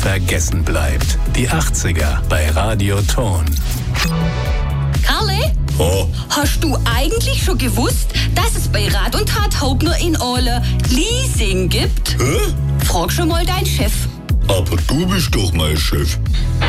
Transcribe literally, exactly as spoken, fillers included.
vergessen bleibt. Die achtziger bei Radio Ton. Karle? Oh, Hast du eigentlich schon gewusst, dass es bei Rat und Tat Hauptner in Ole Leasing gibt? hä? Frag schon mal deinen Chef. Aber du bist doch mein Chef.